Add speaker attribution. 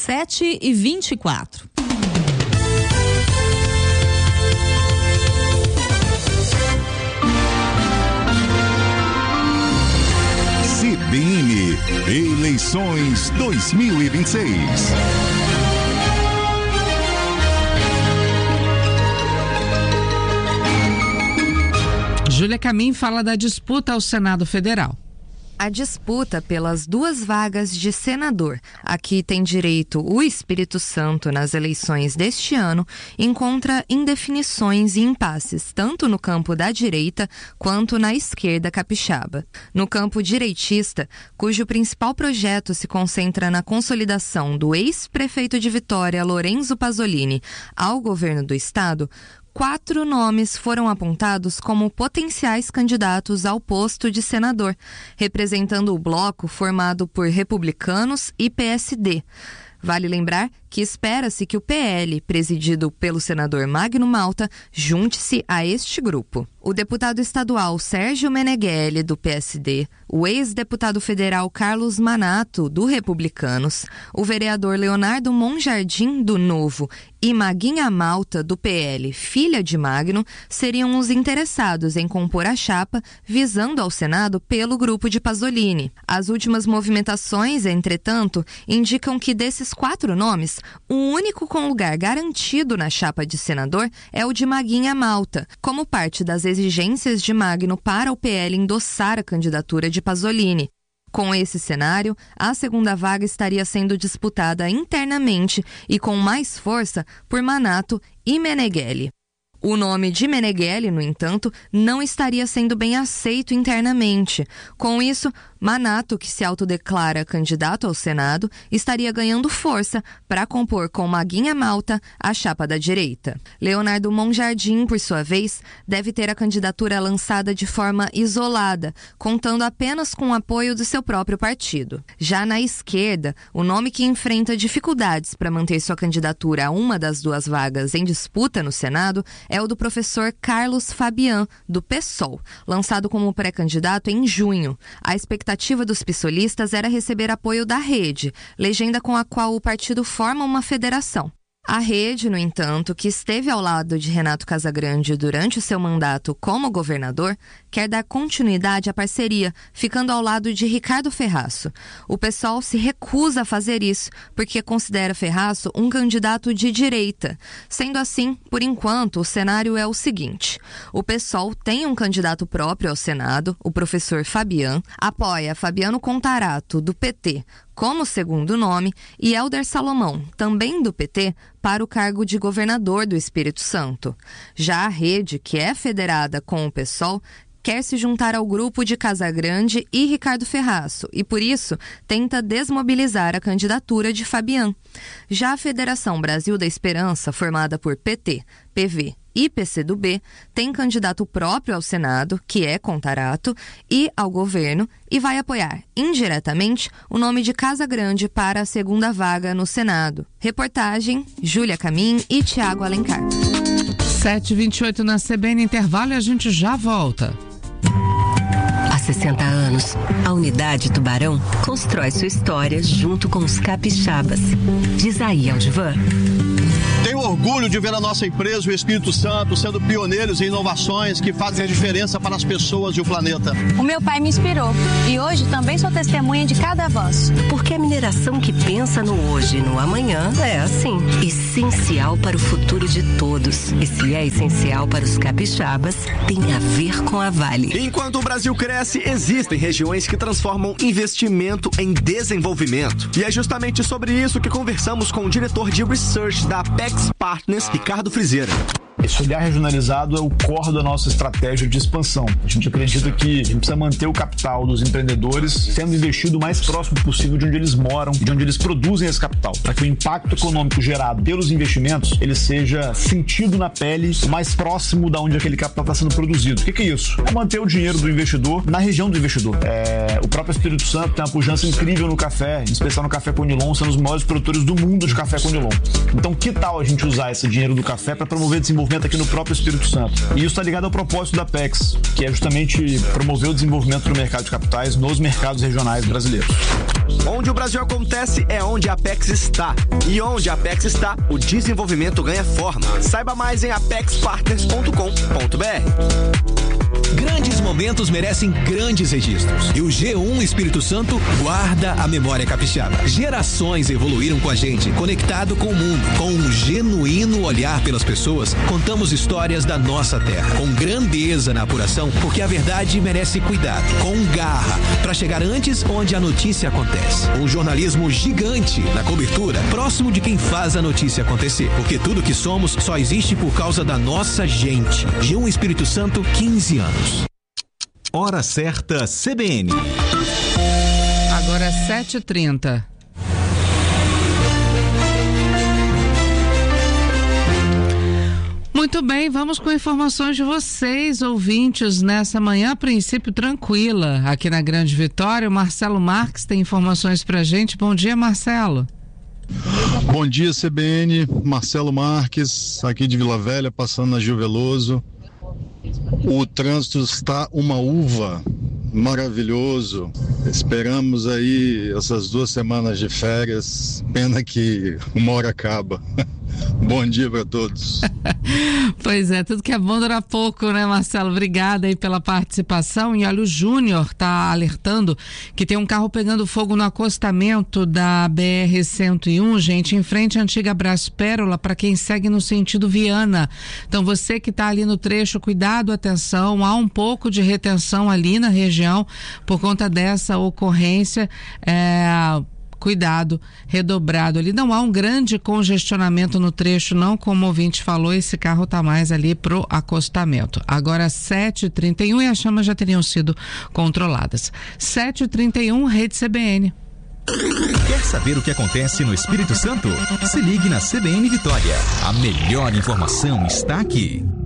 Speaker 1: 7h24.
Speaker 2: CBN Eleições 2026.
Speaker 3: Júlia Camim fala da disputa ao Senado Federal.
Speaker 4: A disputa pelas 2 vagas de senador, a que tem direito o Espírito Santo nas eleições deste ano, encontra indefinições e impasses, tanto no campo da direita quanto na esquerda capixaba. No campo direitista, cujo principal projeto se concentra na consolidação do ex-prefeito de Vitória, Lorenzo Pasolini, ao governo do estado, 4 nomes foram apontados como potenciais candidatos ao posto de senador, representando o bloco formado por republicanos e PSD. Vale lembrar que espera-se que o PL, presidido pelo senador Magno Malta, junte-se a este grupo. O deputado estadual Sérgio Meneghelli, do PSD, o ex-deputado federal Carlos Manato, do Republicanos, o vereador Leonardo Monjardim, do Novo, e Maguinha Malta, do PL, filha de Magno, seriam os interessados em compor a chapa visando ao Senado pelo grupo de Pasolini. As últimas movimentações, entretanto, indicam que desses 4 nomes, o único com lugar garantido na chapa de senador é o de Maguinha Malta, como parte das exigências de Magno para o PL endossar a candidatura de Pasolini. Com esse cenário, a segunda vaga estaria sendo disputada internamente e com mais força por Manato e Meneghelli. O nome de Meneghelli, no entanto, não estaria sendo bem aceito internamente. Com isso, Manato, que se autodeclara candidato ao Senado, estaria ganhando força para compor com Maguinha Malta a chapa da direita. Leonardo Monjardim, por sua vez, deve ter a candidatura lançada de forma isolada, contando apenas com o apoio do seu próprio partido. Já na esquerda, o nome que enfrenta dificuldades para manter sua candidatura a uma das 2 vagas em disputa no Senado é o do professor Carlos Fabian, do PSOL, lançado como pré-candidato em junho. A expectativa dos pissolistas era receber apoio da Rede, legenda com a qual o partido forma uma federação. A Rede, no entanto, que esteve ao lado de Renato Casagrande durante o seu mandato como governador, quer dar continuidade à parceria, ficando ao lado de Ricardo Ferraço. O PSOL se recusa a fazer isso, porque considera Ferraço um candidato de direita. Sendo assim, por enquanto, o cenário é o seguinte: o PSOL tem um candidato próprio ao Senado, o professor Fabian, apoia Fabiano Contarato, do PT, como segundo nome, e Hélder Salomão, também do PT, para o cargo de governador do Espírito Santo. Já a Rede, que é federada com o PSOL, quer se juntar ao grupo de Casagrande e Ricardo Ferraço e, por isso, tenta desmobilizar a candidatura de Fabian. Já a Federação Brasil da Esperança, formada por PT, PV e PCdoB, tem candidato próprio ao Senado, que é Contarato, e ao governo, e vai apoiar, indiretamente, o nome de Casagrande para a segunda vaga no Senado. Reportagem, Júlia Camim e Tiago Alencar.
Speaker 3: 7h28 na CBN, intervalo, e a gente já volta.
Speaker 5: Há 60 anos, a Unidade Tubarão constrói sua história junto com os capixabas. Diz aí, Aldivan.
Speaker 6: Tenho orgulho de ver a nossa empresa, o Espírito Santo, sendo pioneiros em inovações que fazem a diferença para as pessoas e o planeta.
Speaker 7: O meu pai me inspirou e hoje também sou testemunha de cada avanço.
Speaker 5: Porque a mineração que pensa no hoje e no amanhã é assim, essencial para o futuro de todos. E se é essencial para os capixabas, tem a ver com a Vale.
Speaker 8: Enquanto o Brasil cresce, existem regiões que transformam investimento em desenvolvimento. E é justamente sobre isso que conversamos com o diretor de Research da Apex Partners, Ricardo Frizeira.
Speaker 9: Esse olhar regionalizado é o core da nossa estratégia de expansão. A gente acredita que a gente precisa manter o capital dos empreendedores sendo investido o mais próximo possível de onde eles moram e de onde eles produzem esse capital, para que o impacto econômico gerado pelos investimentos ele seja sentido na pele, o mais próximo da onde aquele capital está sendo produzido. O que é isso? É manter o dinheiro do investidor na região do investidor. O próprio Espírito Santo tem uma pujança incrível no café, em especial no café Conilon, sendo os maiores produtores do mundo de café Conilon. Então, que tal a gente usar esse dinheiro do café para promover desenvolvimento aqui no próprio Espírito Santo? E isso está ligado ao propósito da Apex, que é justamente promover o desenvolvimento do mercado de capitais nos mercados regionais brasileiros.
Speaker 8: Onde o Brasil acontece é onde a Apex está. E onde a Apex está, o desenvolvimento ganha forma. Saiba mais em apexpartners.com.br.
Speaker 1: Grandes momentos merecem grandes registros. E o G1 Espírito Santo guarda a memória capixaba. Gerações evoluíram com a gente, conectado com o mundo. Com um genuíno olhar pelas pessoas, contamos histórias da nossa terra. Com grandeza na apuração, porque a verdade merece cuidado. Com garra, para chegar antes onde a notícia acontece. Um jornalismo gigante na cobertura, próximo de quem faz a notícia acontecer. Porque tudo que somos só existe por causa da nossa gente. G1 Espírito Santo, 15 anos.
Speaker 2: Hora certa CBN.
Speaker 3: Agora 7h30. Muito bem, vamos com informações de vocês, ouvintes, nessa manhã, a princípio tranquila, aqui na Grande Vitória. O Marcelo Marques tem informações pra gente. Bom dia, Marcelo.
Speaker 10: Bom dia, CBN. Marcelo Marques, aqui de Vila Velha, passando na Gil Veloso. O trânsito está uma uva, maravilhoso. Esperamos aí essas 2 semanas de férias, pena que uma hora acaba. Bom dia para todos.
Speaker 3: Pois é, tudo que é bom dura pouco, né, Marcelo? Obrigada aí pela participação. E olha, o Júnior tá alertando que tem um carro pegando fogo no acostamento da BR-101, gente, em frente à antiga Brás Pérola, para quem segue no sentido Viana. Então você que tá ali no trecho, cuidado, atenção, há um pouco de retenção ali na região por conta dessa ocorrência. Cuidado redobrado ali. Não há um grande congestionamento no trecho, não, como o ouvinte falou, esse carro está mais ali pro acostamento. Agora 7h31 e as chamas já teriam sido controladas. 7h31, Rede CBN.
Speaker 2: Quer saber o que acontece no Espírito Santo? Se ligue na CBN Vitória. A melhor informação está aqui.